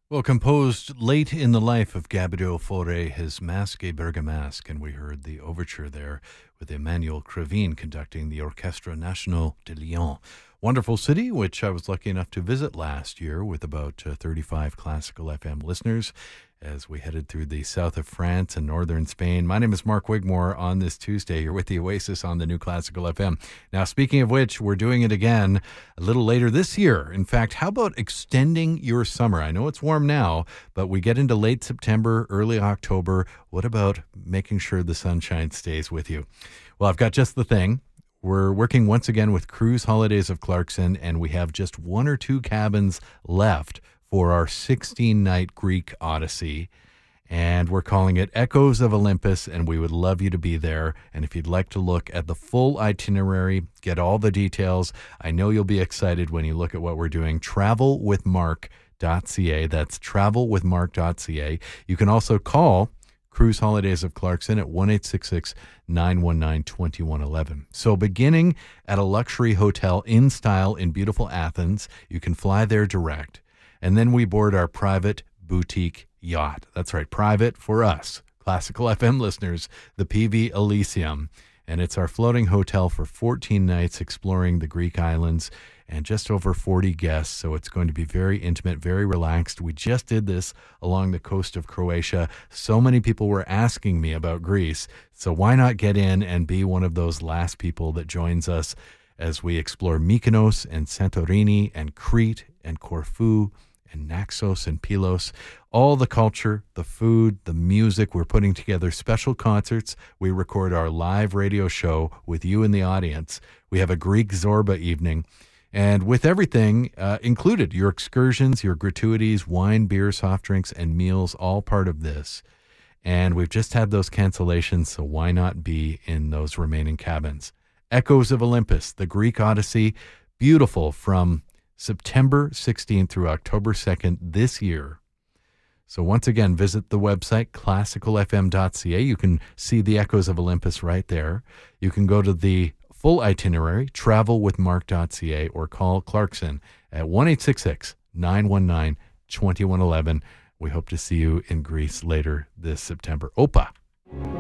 Well, composed late in the life of Gabriel Fauré, his Masque et Bergamasque, and we heard the overture there with Emmanuel Crevin conducting the Orchestre National de Lyon. Wonderful city, which I was lucky enough to visit last year with about 35 Classical FM listeners as we headed through the south of France and northern Spain. My name is Mark Wigmore on this Tuesday. You're with the Oasis on the New Classical FM. Now, speaking of which, we're doing it again a little later this year. In fact, how about extending your summer? I know it's warm now, but we get into late September, early October. What about making sure the sunshine stays with you? Well, I've got just the thing. We're working once again with Cruise Holidays of Clarkson, and we have just one or two cabins left for our 16-night Greek Odyssey, and we're calling it Echoes of Olympus, and we would love you to be there. And if you'd like to look at the full itinerary, get all the details, I know you'll be excited when you look at what we're doing. Travelwithmark.ca. That's travelwithmark.ca. You can also call Cruise Holidays of Clarkson at 1-866-919-2111. So beginning at a luxury hotel in style in beautiful Athens, you can fly there direct. And then we board our private boutique yacht. That's right, private for us, Classical FM listeners, the PV Elysium. And it's our floating hotel for 14 nights exploring the Greek islands and just over 40 guests. So it's going to be very intimate, very relaxed. We just did this along the coast of Croatia. So many people were asking me about Greece. So why not get in and be one of those last people that joins us as we explore Mykonos and Santorini and Crete and Corfu and Naxos and Pylos, all the culture, the food, the music. We're putting together special concerts. We record our live radio show with you in the audience. We have a Greek Zorba evening, and with everything included, your excursions, your gratuities, wine, beer, soft drinks, and meals, all part of this. And we've just had those cancellations, so why not be in those remaining cabins? Echoes of Olympus, the Greek Odyssey, beautiful from September 16th through October 2nd this year. So once again, visit the website, classicalfm.ca. You can see the Echoes of Olympus right there. You can go to the full itinerary, travelwithmark.ca, or call Clarkson at 1-866-919-2111. We hope to see you in Greece later this September. Opa!